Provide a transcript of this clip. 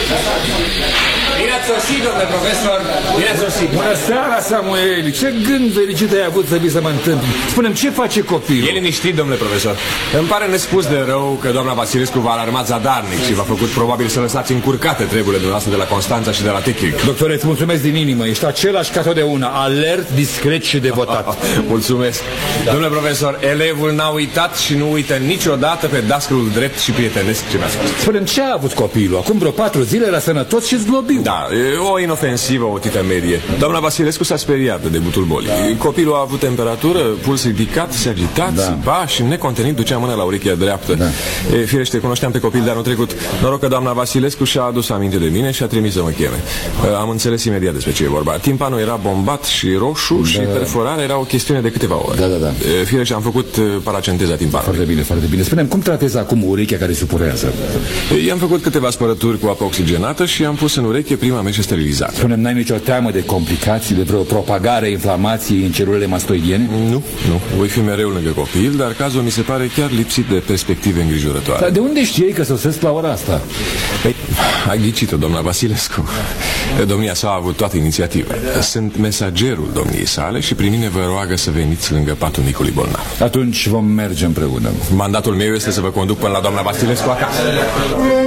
Bine ați sosit, domnule profesor. Bine ați sosit. Bună seara, Samuel. Ce gând fericit ai avut să vii să mă întâmpli? Spune-mi, ce face copilul? E liniștit, domnule profesor. Îmi pare nespus de rău că doamna Vasilescu v-a alarmat zadarnic și v-a făcut probabil să lăsați încurcate treburile dumneavoastră de la Constanța și de la Technic. Doctore, îți mulțumesc din inimă. Ești același ca totdeauna, alert, discret și devotat. Mulțumesc. Da. Domnule profesor, elevul n-a uitat și nu uită niciodată pe dascălul drept și prietenesc ce mi-a spus. Spune-mi, ce a avut copilul? Acum vreo 4 zile era sănătos și zglobiu. Da, e o inofensivă, o tită medie. Doamna Vasilescu s-a speriat de debutul bolii. Copilul a avut temperatură, puls ridicat, se agita, țipa și necontenit ducea mâna la urechea dreaptă. Firește, cunoșteam pe copil de anul trecut. Noroc că doamna Vasilescu și-a adus aminte de mine și a trimis să mă cheme. Am înțeles imediat despre ce e vorba. Timpanul era bombat și roșu și perforarea era o chestiune de câteva ore. Firește, am făcut paracenteza timpanului. Foarte bine, foarte bine. Spune-mi, cum tratezi acum urechea care supurează? I-am făcut câteva spărături cu apă oxigenată și am pus în ureche prima mece sterilizată. Spune-mi, n-ai nicio teamă de complicații, de vreo propagare a inflamației în celulele mastoidiene? Nu. Voi fi mereu lângă copil, dar cazul mi se pare chiar lipsit de perspective îngrijorătoare. Dar de unde știi că sosesc la ora asta? Păi, ai ghicit-o, doamna Vasilescu. Domnia sa a avut toată inițiativa. Sunt mesagerul domniei sale și prin mine vă roagă să veniți lângă patul micului bolnav. Atunci vom merge împreună. Mandatul meu este să vă conduc până la doamna Vasilescu acasă.